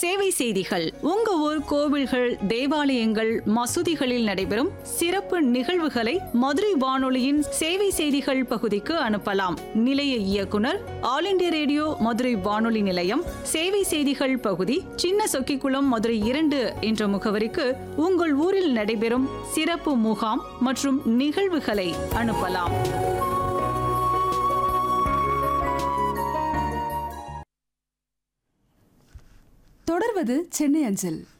சேவை செய்திகள். உங்க ஊர் கோவில்கள், தேவாலயங்கள், மசூதிகளில் நடைபெறும் சிறப்பு நிகழ்வுகளை மதுரை வானொலியின் சேவை செய்திகள் பகுதிக்கு அனுப்பலாம். நிலைய இயக்குனர், ஆல் இண்டியா ரேடியோ மதுரை வானொலி நிலையம், சேவை செய்திகள் பகுதி, சின்ன சொக்கிக்குளம், மதுரை 2 என்ற முகவரிக்கு உங்கள் ஊரில் நடைபெறும் சிறப்பு முகாம் மற்றும் நிகழ்வுகளை அனுப்பலாம். தொடர்வது சென்னை அஞ்சல்.